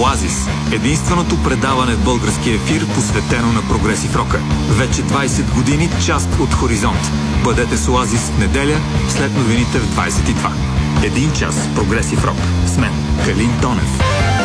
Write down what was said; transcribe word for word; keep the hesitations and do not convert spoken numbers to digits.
Оазис. Единственото предаване в българския ефир, посветено на прогресив рока. Вече двайсет години, част от Хоризонт. Бъдете с Оазис в неделя, след новините в двайсет и два. Един час прогресив рок. С мен, Калин Тонев.